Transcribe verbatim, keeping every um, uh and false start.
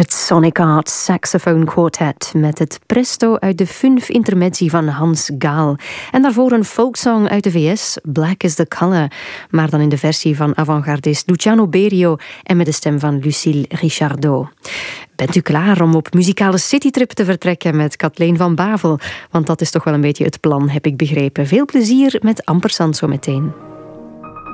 Het Sonic Art Saxophone Quartet met het presto uit de Funf Intermezzi van Hans Gaal. En daarvoor een folksong uit de V S, Black is the Color, maar dan in de versie van avantgardist Luciano Berio en met de stem van Lucille Richardot. Bent u klaar om op muzikale citytrip te vertrekken met Kathleen van Bavel? Want dat is toch wel een beetje het plan, heb ik begrepen. Veel plezier met Ampersand zo meteen.